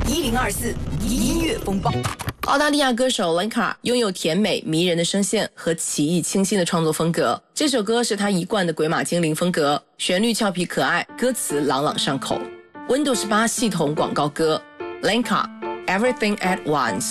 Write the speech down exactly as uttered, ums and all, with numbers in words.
一零二四音乐风暴。 澳大利亚歌手 Lenka 拥有甜美迷人的声线和奇异清新的创作风格。这首歌是他一贯的鬼马精灵风格，旋律俏皮可爱，歌词朗朗上口。Windows 八系统广告歌 Lenka Everything at Once。